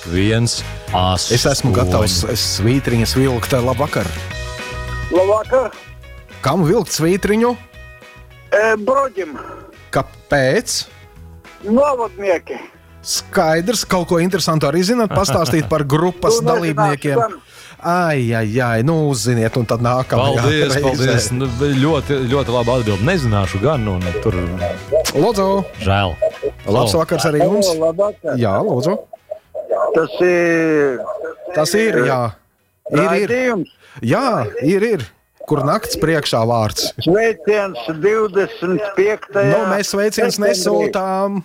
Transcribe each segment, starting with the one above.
8. Es esmu gatavs svītriņas vilkt. Labvakar. Labvakar. Kam vilkt svītriņu? Broģim. Kāpēc? Novadnieki. Skaidrs, kaut ko interesantu arī zināt, pastāstīt par grupas dalībniekiem. Ai, nu uzziniet, un tad nākamajā reizē. Paldies. Ļoti, ļoti labi atbildi. Nezināšu gan, un tur... Lūdzu. Žēl. Labs vakars arī jums. Labvakar. Jā, lūdzu. Tas ir, jā. Raidījums. Jā, ir. Kur nakts priekšā vārds. Sveiciens 25. Nu, mēs sveiciens nesūtām.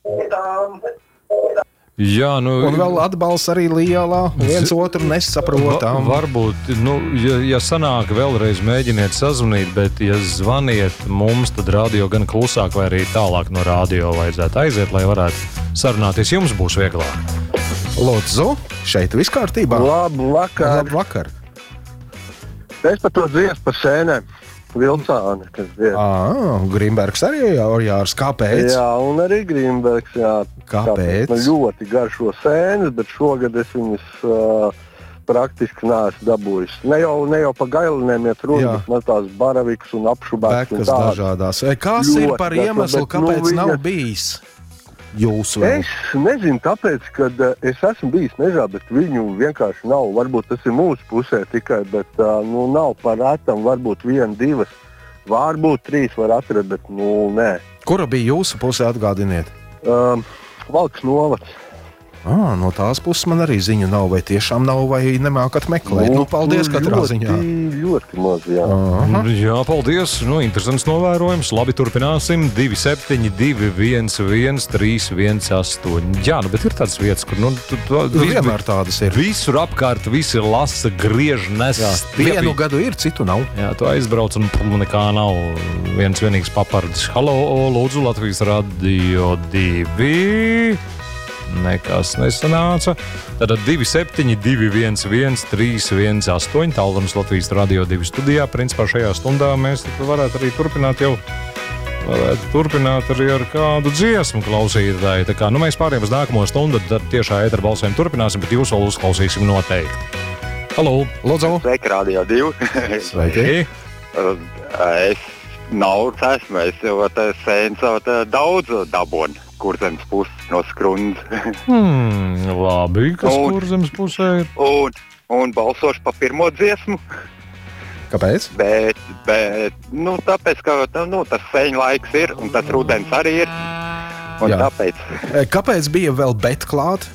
Jā, nu... Un vēl atbalsts arī lielā, viens otru nesaprotam. Varbūt, ja sanāk vēlreiz mēģiniet sazvanīt, bet ja zvaniet mums, tad radio gan klusāk vai arī tālāk no radio vajadzētu aiziet, lai varētu sarunāties. Jums būs vieglāk. Lūdzu, šeit viss kārtībā. Labvakar. Labvakar. Es par to dziesmu par sēnēm. Vilcāni, kas dziesmu. Grimbergs arī Jārs. Kāpēc? Jā, un arī Grimbergs, jā. Kāpēc? Man ļoti garšo sēnes, bet šogad es viņas praktiski neesmu dabūjis. Ne jau pa gailinēm iet runa, bet man tās baravikas un apšubēks. Bekas dažādās. Kas ir par iemeslu, kāpēc nav bijis jūsu vēl? Es nezinu, kāpēc, kad es esmu bijis mežā, bet viņu vienkārši nav. Varbūt tas ir mūsu pusē tikai, bet nav par retam. Varbūt 1, 2, varbūt 3 var atrast, bet nē. Kura bija jūsu pusē, atgādiniet? Valks novads. No tās puses man arī ziņu nav, vai tiešām nav, vai nemākat meklēt. Paldies katrā ziņā. Ļoti maz, jā. Jā, paldies. Interesants novērojums. Labi, turpināsim. 272 11318. Jā, bet ir tādas vietas, kur vienmēr tādas ir. Visur apkārt, visi lasa, griež, nes. Vienu gadu ir, citu nav. Jā, tu aizbrauc un nekā nav. Viens vienīgs papardis. Halo, lūdzu, Latvijas Radio 2. Nekas nesanāca. Tātad 272 11318. Tālrunis Latvijas Radio 2 studijā. Principā šajā stundā mēs varētu arī turpināt arī ar kādu dziesmu klausītāju. Tā kā mēs pārējām uz nākamo stundu, tad tiešā ētera balsojumu turpināsim, bet jūs vēl uzklausīsim noteikti. Halo! Lūdzu! Sveiki, Radio 2! Sveiki! Es nauds esmu, es jau sēns daudz dabonu. Kurzemes puses no Skrundas. Labi, kas Kurzemes pusē ir? Un balsošu pa pirmo dziesmu. Kāpēc? Bet tāpēc, ka tas sēņu laiks ir, un tas rudens arī ir. Un tāpēc. Kāpēc bija vēl bet klāt?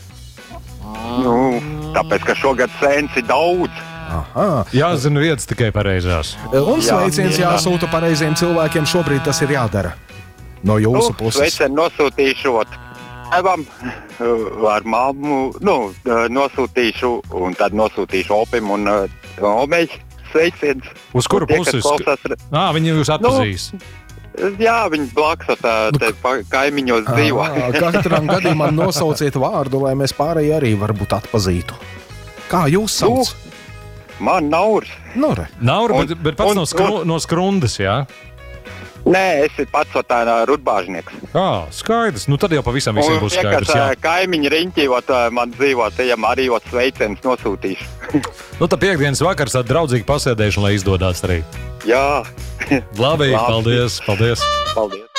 Tāpēc, ka šogad sēns ir daudz. Jāzina vietas tikai pareizās. Un sveiciens jāsūta pareiziem cilvēkiem, šobrīd tas ir jādara. No jūsu puses. Sveicienu nosūtīšu tēvam, ar mammu, nosūtīšu, un tad nosūtīšu Opim un Omei. Sveiciens. Uz kuru puses? Viņi jūs atpazīs. Jā, viņi blakus kaimiņos dzīvo. Katram gadījumā nosauciet vārdu, lai mēs pārējie arī varbūt atpazītu. Kā jūs sauc? Man Nauris. Naura, bet pats no Skrundas, jā? Nē, es esmu pats rudbāžnieks. Skaidrs. Tad jau pavisam visiem būs skaidrs. Kaimiņi riņķīvot man dzīvot, tajam arī sveicienus nosūtīšu. Tā piekdienas vakars tāda draudzīga pasēdēšana, lai izdodās arī. Jā. Labi, paldies. Paldies.